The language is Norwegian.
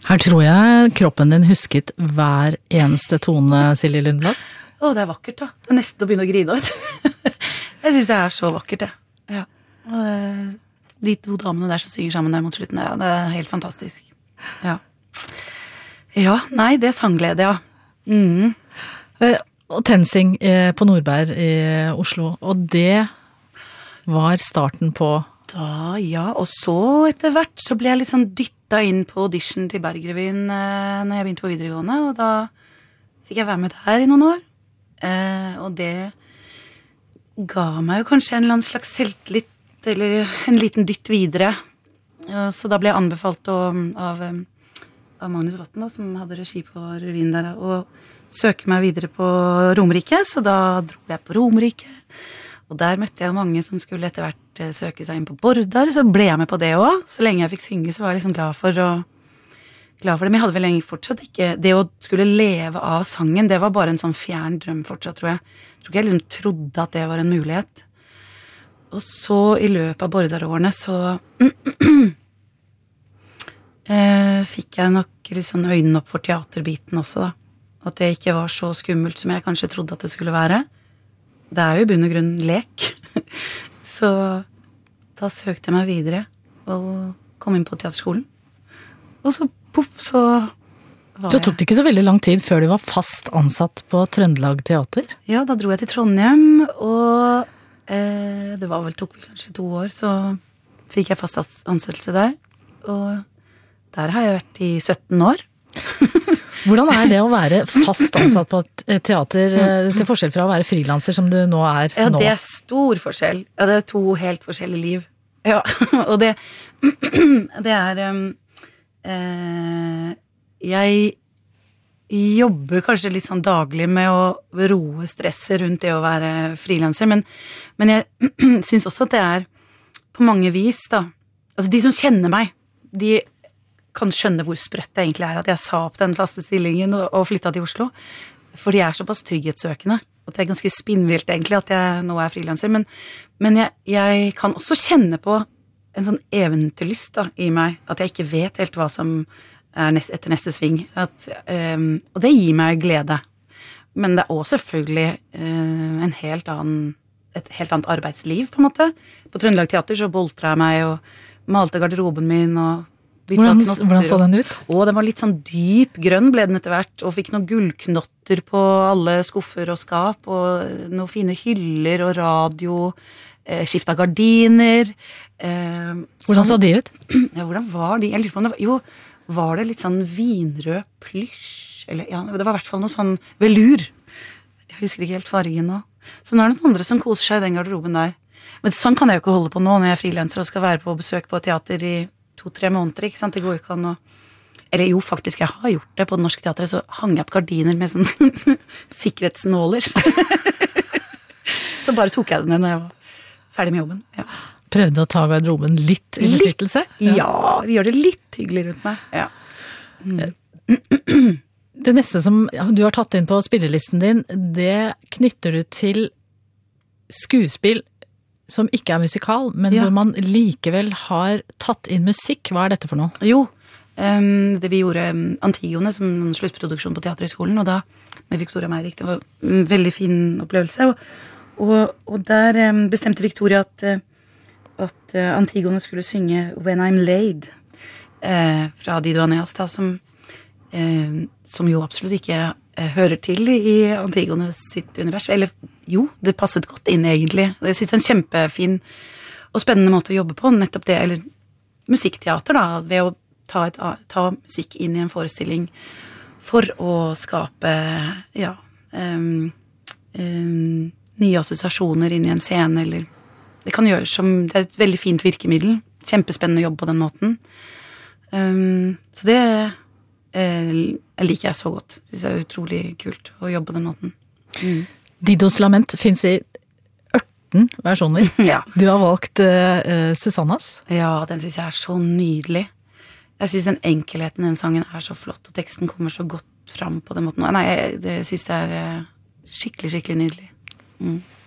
Her tror jeg kroppen din husket hver eneste tone, Silje Lundblad. Det er vakkert da. Det er nesten å begynne å grine, vet du. Jeg synes det er så vakkert, det. Ja. Og de to damene der som synger sammen der mot slutten, ja, det er helt fantastisk. Ja. Ja, nei, det er sangglede, ja. Mm. Og TenSing på Nordberg i Oslo, og det var starten på... Da, ja, og så etter hvert så ble jeg litt sånn dyttet inn på audition til Bergrevyen når jeg begynte på videregående, og da fikk jeg være med der i noen år. Og det ga meg jo kanskje en eller annen slags selvtillit, eller en liten dytt videre. Så da ble jeg anbefalt av Magnus Vatten, da, som hadde regi på revyen der, og søke meg videre på Romerike, så da dro jeg på Romerike. Og der møtte jeg mange som skulle etter hvert søke seg inn på Bordar, så ble jeg med på det også. Så lenge jeg fikk synge, så var jeg liksom glad for det. Men jeg hadde vel lenge fortsatt ikke... Det å skulle leve av sangen, det var bare en sånn fjern drøm fortsatt, tror jeg. Jeg tror ikke jeg liksom trodde at det var en mulighet. Og så i løpet av Bordar-årene så fikk jeg nok liksom øynene opp for teaterbiten også, da. At det ikke var så skummelt som jeg kanskje trodde at det skulle være. Det er jo i bunn og grunn lek. Så da søkte jeg meg videre og kom inn på teaterskolen. Og så puff, så var Så tok det ikke så veldig lang tid før du var fast ansatt på Trøndelag Teater? Ja, da dro jeg til Trondheim, og det tok vel kanskje 2 år, så fikk jeg fast ansettelse der. Og der har jeg vært i 17 år. Hvordan er det å være fast ansatt på et teater, til forskjell fra å være frilanser som du nå er nå? Ja, det er stor forskjell. Ja, det er 2 helt forskjellige liv. Ja, og det er jeg jobber kanskje litt sånn daglig med å roe stresset rundt det å være frilanser, men jeg synes også at det er på mange vis, da. Altså, de som kjenner meg, de kan skjønne hvor sprøtt det egentlig er at jeg sa opp den faste stillingen og flyttet til Oslo, for de er såpass trygghetssøkende, at det er ganske spinnvilt egentlig at jeg nå er frilanser, men jeg kan også kjenne på en sånn eventyrlyst da, i meg, at jeg ikke vet helt hva som er etter neste sving, og det gir meg glede. Men det er også selvfølgelig et helt annet arbeidsliv, på en måte. På Trøndelag Teater så boltret jeg meg og malte garderoben min og Hvordan så den ut? Den var litt sånn dyp grønn ble den etter hvert, og fikk noen gullknotter på alle skuffer og skap, og noen fine hyller og radio, skiftet gardiner. Hvordan så de ut? Ja, hvordan var de? Jeg lurer på om det var, var det litt sånn vinrød plysj? Eller, ja, det var i hvert fall noe sånn velur. Jeg husker ikke helt fargen nå. Så nå er det noen andre som koser seg i den garderoben der. Men sånn kan jeg jo ikke holde på nå, når jeg er frilanser og skal være på besøk på teater i 2-3 måneder, ikke sant? Det går jo ikke an å... Eller jo, faktisk, jeg har gjort det på det norske teatret, så hang jeg opp gardiner med sånn sikkerhetsnåler. Så bare tok jeg det ned når jeg var ferdig med jobben. Ja. Prøvde å ta garderoben litt i besittelse? Ja, de gjør det litt hyggelig rundt meg. Ja. Det neste som du har tatt inn på spillelisten din, det knytter du til skuespill som ikke er musikal, men hvor man likevel har tatt inn musikk. Hva er dette for noe? Jo, det vi gjorde Antigone som en sluttproduksjon på Teaterhøgskolen, og da med Victoria Meirik, det var en veldig fin opplevelse, og der bestemte Victoria at Antigone skulle synge When I'm Laid fra Dido Aeneas, da, som jo absolutt ikke hører til i Antigone sitt univers, eller jo, det passet godt inn egentlig. Jeg synes det er en kjempefin og spennende måte å jobbe på, nettopp det, eller musikkteater da, ved å ta musikk inn i en forestilling for å skape, ja, nye assosiasjoner inn i en scene, eller det kan gjøres som, det er et veldig fint virkemiddel, kjempespennende å jobbe på den måten. Så det liker jeg så godt. Det synes jeg er utrolig kult å jobbe på den måten. Didos lament finnes i 18 versjoner. Ja. Du har valgt Susannas. Ja, den synes jeg er så nydelig. Jeg synes den enkelheten i den sangen er så flott, og teksten kommer så godt fram på den måten. Nei, det synes jeg er skikkelig, skikkelig nydelig.